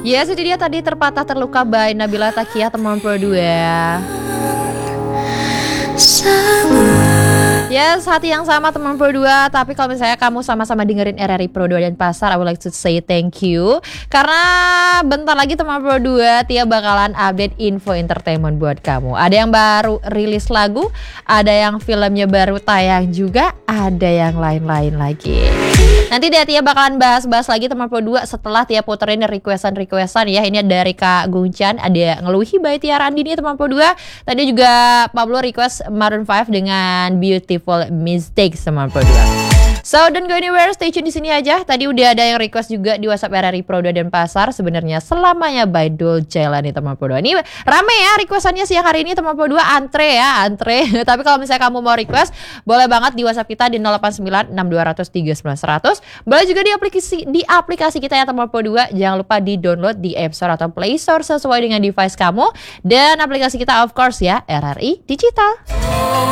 Yes, itu dia tadi Terpatah Terluka by Nabila Takia, teman Pro 2. Yes, hati yang sama teman Pro 2. Tapi kalau misalnya kamu sama-sama dengerin RRI Pro 2 dan Pasar, I would like to say thank you. Karena bentar lagi teman Pro 2 Tia bakalan update info entertainment buat kamu. Ada yang baru rilis lagu, ada yang filmnya baru tayang juga, ada yang lain-lain lagi. Nanti deh Tia bakalan bahas-bahas lagi teman Pro 2 setelah Tia puterin requestan ya. Ini dari Kak Gungchan, ada Ngeluhi by Tiara Andini teman Pro 2. Tadi juga Pablo request Maroon 5 dengan Beautiful Mistakes teman Pro 2. So don't go anywhere, stay tune di sini aja. Tadi udah ada yang request juga di WhatsApp RRI Pro 2 dan Pasar, sebenarnya Selamanya by Dolce nih teman Pro 2. Ini rame ya requestannya siang hari ini teman Pro 2, antre. Tapi kalau misalnya kamu mau request, boleh banget di WhatsApp kita di 089 6200 3900. Boleh juga di aplikasi kita ya teman Pro 2. Jangan lupa di download di App Store atau Play Store sesuai dengan device kamu. Dan aplikasi kita of course ya, RRI Digital.